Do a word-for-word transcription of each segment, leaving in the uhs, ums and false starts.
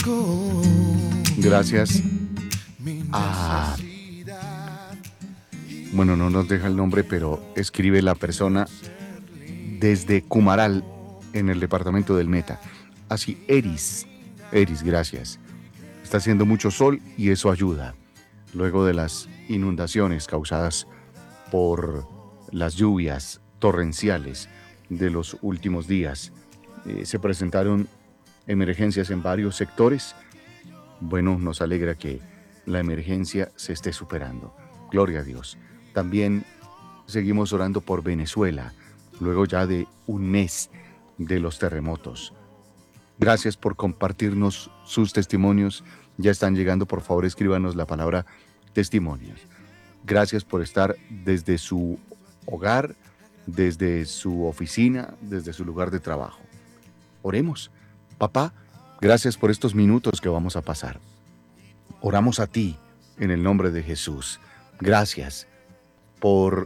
Gracias a... Bueno, no nos deja el nombre, pero escribe la persona desde Cumaral, en el departamento del Meta. Así, Eris. Eris, gracias. Está haciendo mucho sol y eso ayuda. Luego de las inundaciones causadas por las lluvias torrenciales de los últimos días, eh, se presentaron emergencias en varios sectores. Bueno, nos alegra que la emergencia se esté superando. Gloria a Dios. También seguimos orando por Venezuela, luego ya de un mes de los terremotos. Gracias por compartirnos sus testimonios. Ya están llegando, por favor, escríbanos la palabra testimonios. Gracias por estar desde su hogar, desde su oficina, desde su lugar de trabajo. Oremos. Papá, gracias por estos minutos que vamos a pasar. Oramos a ti en el nombre de Jesús. Gracias por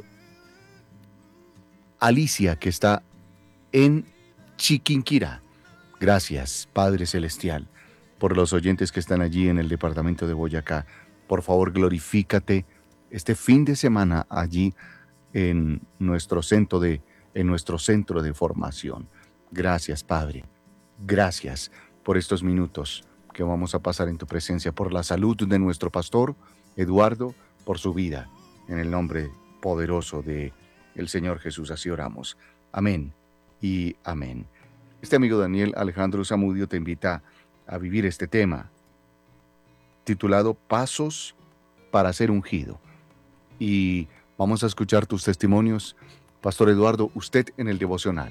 Alicia, que está en Chiquinquirá. Gracias, Padre Celestial, por los oyentes que están allí en el departamento de Boyacá. Por favor, glorifícate este fin de semana allí en nuestro centro de, en nuestro centro de formación. Gracias, Padre. Gracias por estos minutos que vamos a pasar en tu presencia, por la salud de nuestro pastor Eduardo, por su vida. En el nombre poderoso de el Señor Jesús, así oramos. Amén y amén. Este amigo Daniel Alejandro Zamudio te invita a vivir este tema titulado Pasos para ser ungido. Y vamos a escuchar tus testimonios. Pastor Eduardo, usted en el devocional.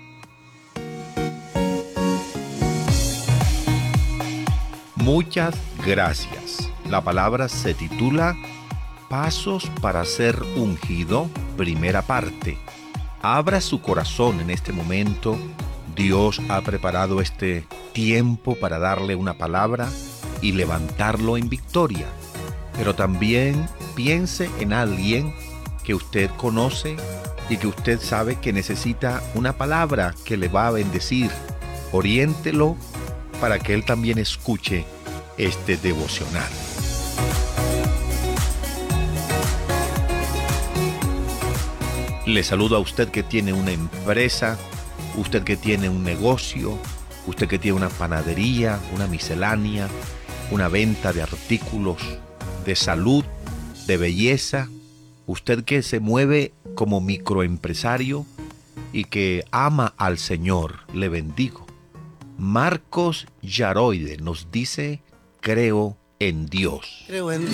Muchas gracias. La palabra se titula Pasos para ser ungido, primera parte. Abra su corazón en este momento. Dios ha preparado este tiempo para darle una palabra y levantarlo en victoria. Pero también piense en alguien que usted conoce y que usted sabe que necesita una palabra que le va a bendecir. Oriéntelo para que él también escuche este devocional. Le saludo a usted que tiene una empresa, usted que tiene un negocio, usted que tiene una panadería, una miscelánea, una venta de artículos de salud, de belleza, usted que se mueve como microempresario y que ama al Señor, le bendigo. Marcos Yaroide nos dice, creo en Dios. Creo en Dios.